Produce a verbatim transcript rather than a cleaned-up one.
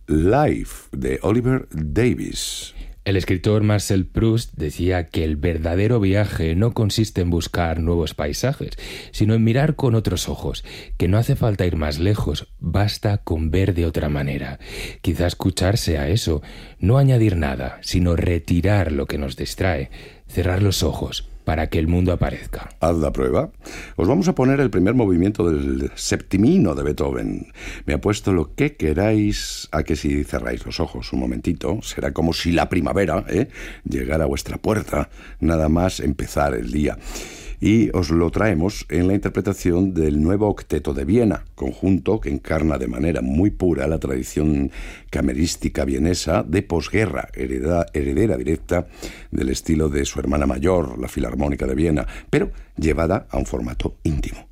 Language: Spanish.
Life, de Oliver Davies. El escritor Marcel Proust decía que el verdadero viaje no consiste en buscar nuevos paisajes, sino en mirar con otros ojos, que no hace falta ir más lejos, basta con ver de otra manera. Quizá escucharse a eso, no añadir nada, sino retirar lo que nos distrae, cerrar los ojos para que el mundo aparezca. Haz la prueba. Os vamos a poner el primer movimiento del septimino de Beethoven. Me apuesto lo que queráis a que si cerráis los ojos un momentito, será como si la primavera ¿eh? llegara a vuestra puerta, nada más empezar el día. Y os lo traemos en la interpretación del nuevo Octeto de Viena, conjunto que encarna de manera muy pura la tradición camerística vienesa de posguerra, heredera, heredera directa del estilo de su hermana mayor, la Filarmónica de Viena, pero llevada a un formato íntimo.